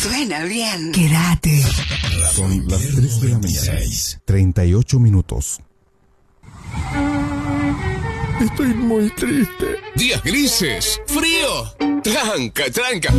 Suena bien. Quédate. Son las 3 de la mañana. 38 minutos. Estoy muy triste. Días grises, frío. Tranca, tranca.